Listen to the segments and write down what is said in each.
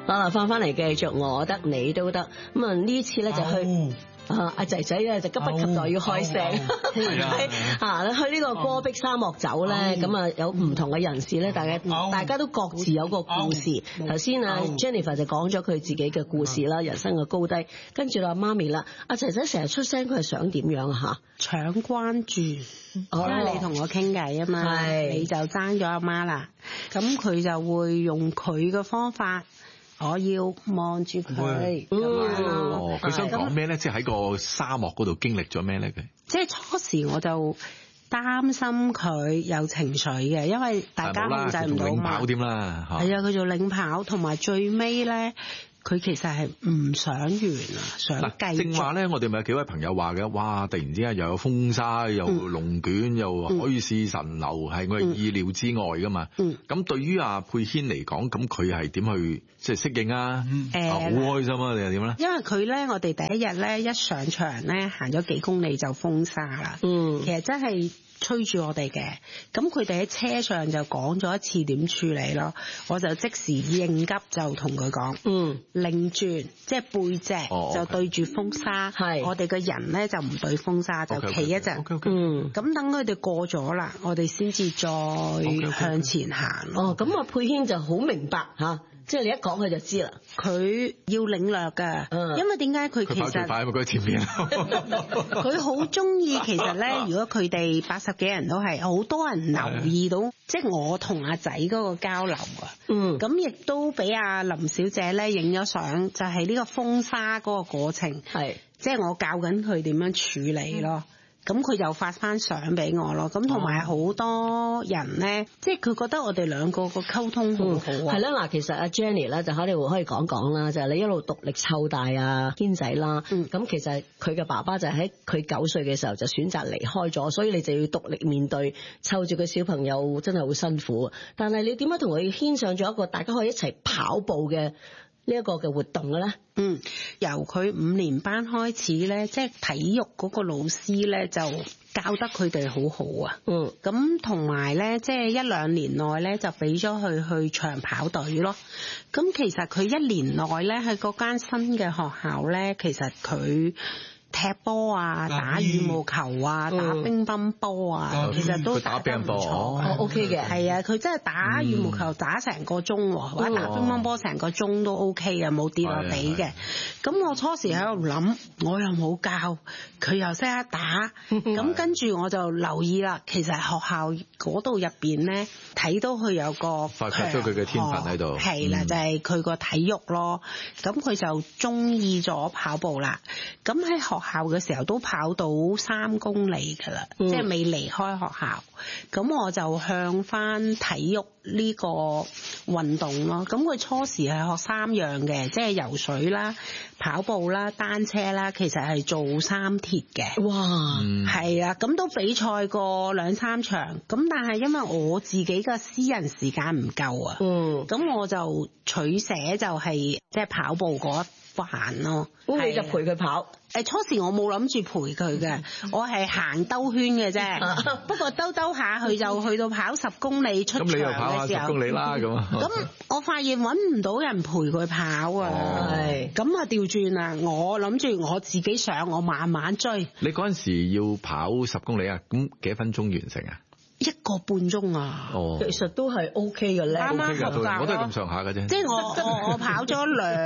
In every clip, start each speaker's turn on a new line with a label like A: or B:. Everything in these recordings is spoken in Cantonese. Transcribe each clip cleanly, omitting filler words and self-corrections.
A: 翻嚟繼續，我得你都得。咁啊呢次咧就去。阿仔仔咧就急不及待要開聲，去呢個戈壁沙漠走咧，咁啊有唔同嘅人士咧，大家都各自有個故事。頭先阿 Jennifer 就講咗佢自己嘅故事啦，人生嘅高低。跟住啦，媽咪啦，阿仔仔成日出聲，佢係想點樣啊？嚇，
B: 搶關注，因為你同我傾偈啊嘛，你就爭咗阿媽啦，咁佢就會用佢嘅方法。我要望住佢，
C: 佢想講咩咧？即係喺個沙漠嗰度經歷咗咩咧？佢
B: 即係初時我就擔心佢有情緒嘅，因為大家控制唔到嘛。領
C: 跑添啦，
B: 係啊，佢做領跑，同埋最尾咧。佢其實係唔想完啊，想繼續。正話咧，
C: 我哋咪有幾位朋友話嘅，哇！突然之間又有風沙，又龍捲，又海市蜃樓，係我哋意料之外噶嘛。咁對於阿佩軒嚟講，咁佢係點去即係適應啊？好開心啊！你係點咧？
B: 因為佢咧，我哋第一日咧一上場咧，行咗幾公里就風沙啦。其實真係。催住我哋嘅，咁佢哋喺車上就講咗一次點處理咯，我就即時應急就同佢講，擰轉即係背脊就對住風沙，我哋嘅人咧就唔對風沙，就企一陣，咁等佢哋過咗啦，我哋先至再向前行。
A: 咁阿佩軒就好明白嚇。即係你一講佢就知啦，
B: 佢要領略㗎，因為點解佢其實
C: 佢跑最快，佢前面
B: 佢好中意。其實咧，如果佢哋80幾人都係好多人留意到，即係我同阿仔嗰個交流啊。咁亦都俾阿林小姐咧影咗相，就係呢個風沙嗰個過程，即係我教緊佢點樣處理咯。咁佢又發翻相俾我咯，咁同埋好多人咧，即係佢覺得我哋兩個個溝通好好啊。
A: 係啦，嗱，其實阿 Jenny 咧就可以講講啦，就係你一路獨力湊大阿軒仔啦。咁其實佢嘅爸爸就喺佢9歲嘅時候就選擇離開咗，所以你就要獨力面對湊住個小朋友，真係好辛苦。但係你點樣同佢牽上咗一個大家可以一齊跑步嘅呢一個嘅活動嘅咧？
B: 由佢5年班開始咧，即係體育嗰個老師咧就教得佢哋好好啊。咁同埋咧，即係1-2年內咧就俾咗佢去長跑隊咯。咁其實佢1年內咧喺嗰間新嘅學校咧，其實佢踢波啊，打羽毛球啊，打乒乓波啊，其實都打得唔錯。
A: OK 嘅，
B: 係啊，佢真係打羽毛球打成個鐘，或者打乒乓波成個鐘都 OK 嘅，冇跌落地嘅。咁我初時喺度諗，我又冇教，佢又識得打，咁跟住我就留意啦。其實學校嗰度入邊咧，睇到佢有個
C: 發掘咗佢嘅天分喺度，
B: 係啦，就係佢個體育咯。咁佢就中意咗跑步啦。咁喺學校嘅時候都跑到3公里㗎啦，即係未離開學校。咁我就向翻體育呢個運動咯。咁佢初時係學3樣嘅，即係游水啦、跑步啦、單車啦，其實係做3鐵嘅。
A: 哇，
B: 係啊，咁都比賽過2-3場。咁但係因為我自己嘅私人時間唔夠啊，咁我就取捨就係即係跑步嗰一環咯。
A: 咁你就陪佢跑？
B: 初時我冇諗住陪佢嘅，我係行兜圈嘅啫。不過兜下佢就去到跑10公里出場嘅時候，咁你又跑下10公里啦咁。我發現揾唔到人陪佢跑啊，咁啊調轉啦，我諗住我自己上，我慢慢追。
C: 你嗰陣時要跑10公里啊？咁幾分鐘完成啊
B: ？1個半鐘啊！
A: 其實都係 OK 嘅咧，
B: 啱啱合格。
C: 我都係咁上下嘅啫。
B: 即係我跑咗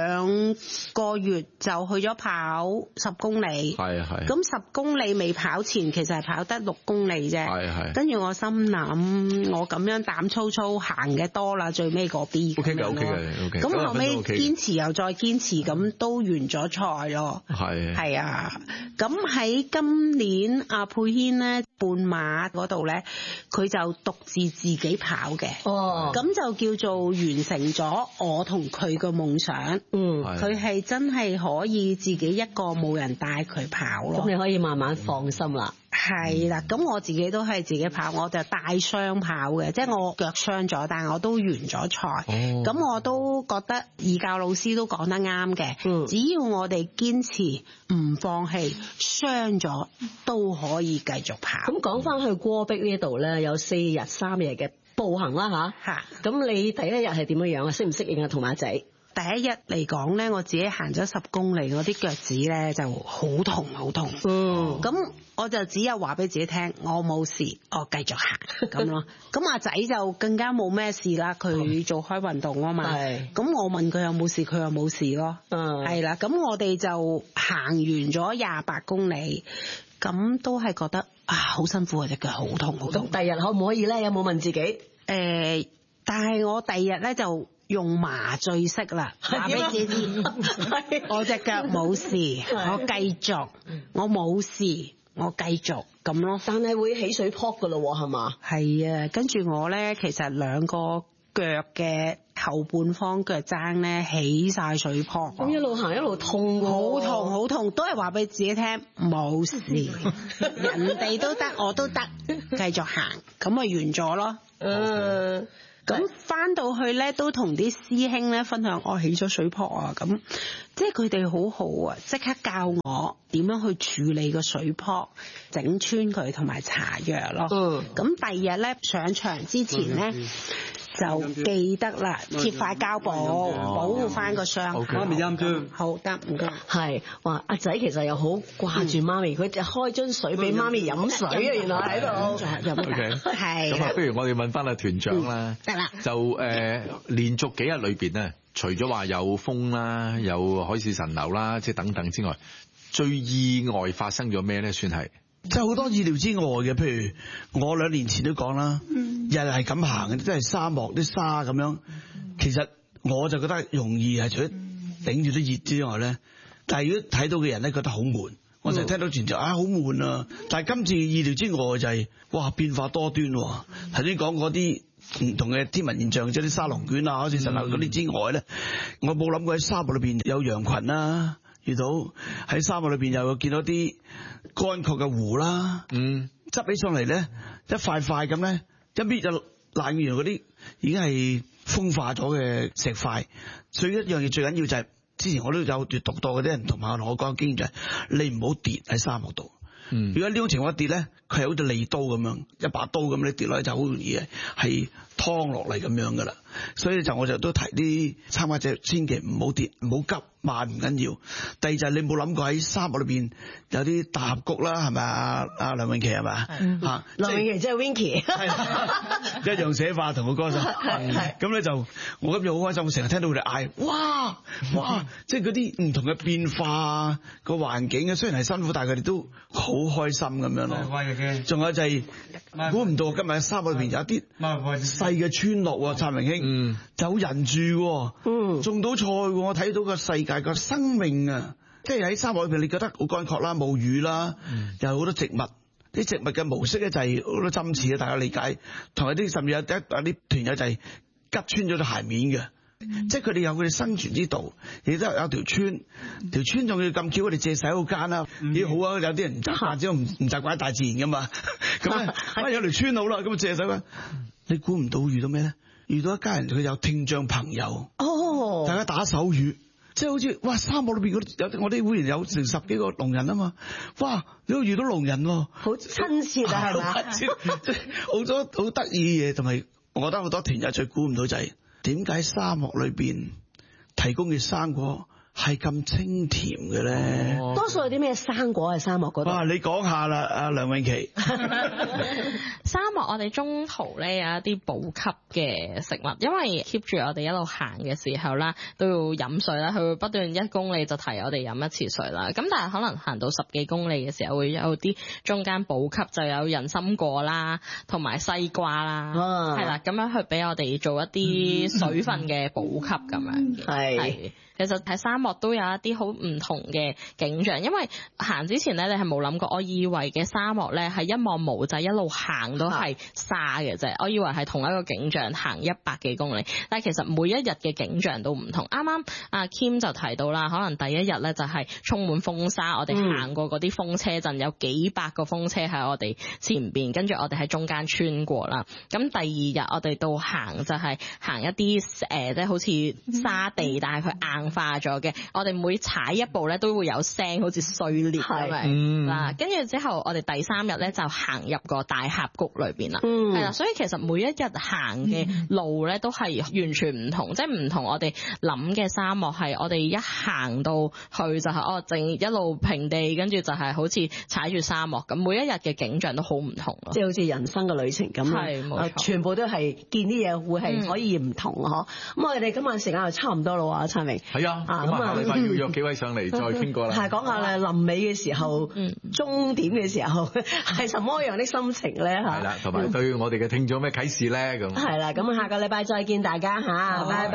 B: 2個月就去咗跑10公里。係。咁10公里未跑前，其實係跑得6公里啫。係。跟住我心諗，我咁樣膽粗粗行嘅多啦，最尾嗰邊。
C: OK 嘅。
B: 咁後尾堅持又再堅持，咁都完咗賽咯。係啊。咁喺今年阿佩軒咧半馬嗰度咧，佢就獨自自己跑嘅，咁就叫做完成咗我同佢嘅夢想。佢係真係可以自己一個冇人帶佢跑咯。
A: 咁你可以慢慢放心啦。
B: 係啦，咁我自己都係自己跑，我就帶傷跑嘅，即係我腳傷咗，但係我都完咗賽。咁我都覺得義教老師都講得啱嘅，只要我哋堅持唔放棄，傷咗都可以繼續跑。
A: 咁講翻去戈壁呢度咧，有4日3夜嘅步行啦吓。咁你第一日係點樣啊？適唔適應啊？同埋阿仔？
B: 第一日嚟講咧，我自己行咗10公里，我啲腳趾咧就好痛好痛。咁我就只有話俾自己聽，我冇事，我繼續行咁咯。咁阿仔就更加冇咩事啦，佢做開運動啊嘛。咁我問佢有冇事，佢又冇事咯。係啦，咁我哋就行完咗28公里，咁都係覺得好辛苦啊，隻腳好痛好痛。
A: 第日可唔可以咧？有冇問自己？
B: 但係我第二日咧就用麻醉式啦，話俾自己知，我隻腳冇事，我繼續，我冇事，我繼續咁咯。
A: 但係會起水泡噶咯，係嘛？
B: 係啊，跟住我咧，其實兩個腳嘅後半方腳踭咧起晒水泡，
A: 咁一路行一路痛，
B: 好痛好痛，都係話俾自己聽冇事，人哋都得，我都得，繼續行，咁咪完咗咯。咁翻到去咧，都同啲師兄咧分享，我起咗水泡啊！咁即係佢哋好好啊，即刻教我點樣去處理個水泡，整穿佢同埋搽藥咯。咁第二日咧上場之前咧就記得啦，貼塊膠布保護翻個傷。
D: 媽咪飲咗，
B: 好得唔該。
A: 係話阿仔其實又好掛住媽咪，佢就開樽水俾媽咪飲水啊！原來喺度
B: 係。
C: 咁啊，不如我哋問翻阿團長啦。得啦。就連續幾日裏邊咧，除咗話有風啦、有海市蜃樓啦，即係等等之外，最意外發生咗咩咧？算係
D: 即係好多意料之外嘅。譬如我2年前都講啦，日係咁行嘅，即係沙漠啲沙咁樣。其實我就覺得容易係除咗頂住啲熱之外咧，但係如果睇到嘅人咧覺得好悶。我成日聽到傳就好悶啊！但係今次意料之外就係哇變化多端喎。頭先講嗰啲唔同嘅天文現象，即係啲沙龍捲啊、海市蜃樓嗰啲之外咧，我冇諗過喺沙漠裏邊有羊群啦，遇到喺沙漠裏邊又見到啲乾涸嘅湖啦，執起上嚟咧一塊塊咁咧，一搣就爛完嗰啲已經係風化咗嘅石塊。所以一樣嘢最緊要就係。之前我都有閱讀到嗰啲人同埋我講嘅經驗就係你唔好跌喺沙漠度。如果呢種情況跌咧，佢係好似利刀咁樣，一把刀咁，你跌落去就好容易係劏落嚟咁樣噶啦。所以我就都提啲參加者千祈唔好跌，唔好急，慢唔緊要。第二就係你冇諗過喺沙漠裏邊有啲大峽谷啦，係咪啊？阿梁詠琪係咪啊？
A: 梁詠琪即係 Winky，
D: 一樣寫法同個歌手。咁咧就我今日好開心，我成日聽到佢哋嗌哇哇，即係嗰啲唔同嘅變化個環境啊，雖然係辛苦，但係佢哋都好開心咁樣咯。仲有就係估唔到今日喺沙漠裏邊有一啲細嘅村落喎，燦榮兄，有人住，種到菜，我睇到個世界個生命啊！即係喺沙漠裏邊，你覺得好乾涸啦，冇雨啦，又有好多植物。啲植物嘅模式咧就係好多針刺啊，大家理解。同埋啲甚至有啲團友就係吉穿咗對鞋面嘅。即係佢哋有佢哋生存之道，亦都有條村仲要咁巧，佢哋借洗手間啦，幾好啊！有啲人唔習慣，只唔習慣大自然噶嘛。咁有條村好啦，咁借洗手間，你估唔到遇到咩咧？遇到一家人，佢有聽障朋友，大家打手語，即係好似哇沙漠裏邊有我哋會員有成10幾個聾人啊嘛，哇你都遇到聾人喎，
A: 好親切啊係嘛？
D: 即係好多好得意嘅嘢，同埋我覺得好多團友最估唔到就係點解沙漠裏邊提供嘅生果係咁清甜嘅咧？
A: 多數有啲咩生果喺沙漠嗰度？
D: 哇！你講下啦，阿梁詠琪。
E: 沙漠我哋中途咧有一啲補給嘅食物，因為 keep 住我哋一路行嘅時候啦，都要飲水啦。佢會不斷1公里就提我哋飲一次水啦。咁但係可能行到10幾公里嘅時候，會有啲中間補給，就有人參果啦，同埋西瓜啦，係啦，咁樣去俾我哋做一啲水分嘅補給咁樣嘅。係。其實喺沙漠都有一啲好唔同嘅景象，因為行之前咧，你係冇諗過，我以為嘅沙漠咧係一望無際，一路行都係沙嘅啫。我以為係同一個景象行100幾公里，但係其實每一日嘅景象都唔同。啱啱阿 Kim 就提到啦，可能第一日咧就係充滿風沙，我哋行過嗰啲風車陣，有幾百個風車喺我哋前邊，跟住我哋喺中間穿過啦。咁第二日我哋到行就係行一啲即係好似沙地，但係佢硬化咗嘅， 我哋每踩一步咧都會有聲，好似碎裂咁樣嗱。跟住之後，我哋第3日咧就行入個大峽谷裏邊啦。係啦，所以其實每一日行嘅路咧都係完全唔同，即係唔同我哋諗嘅沙漠係我哋一行到去就係淨一路平地，跟住就係好似踩住沙漠咁。每一日嘅景象都好唔同咯，
A: 即係好似人生嘅旅程咁啦。
E: 係冇錯，
A: 全部都係見啲嘢會係可以唔同嗬。咁我哋今晚時間就差唔多啦喎，燦榮。
C: 係啊，咁啊，下禮拜要約幾位上嚟再傾過啦。
A: 係講下咧臨尾嘅時候，終點嘅時候係什麼樣的心情咧嚇？
C: 係啦，同埋對我哋嘅聽眾咩啟示咧咁。
A: 係啦，咁下個禮拜再見大家嚇，拜拜。